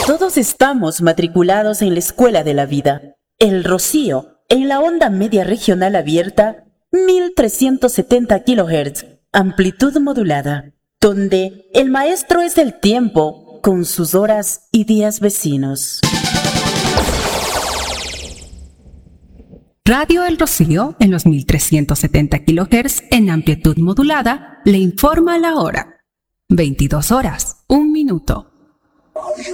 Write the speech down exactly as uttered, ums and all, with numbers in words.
Todos estamos matriculados en la escuela de la vida. El Rocío, en la onda media regional abierta, mil trescientos setenta kilohertz, amplitud modulada, donde el maestro es el tiempo, con sus horas y días vecinos. Radio El Rocío, en los mil trescientos setenta kilohertz en amplitud modulada, le informa la hora. veintidós horas, un minuto.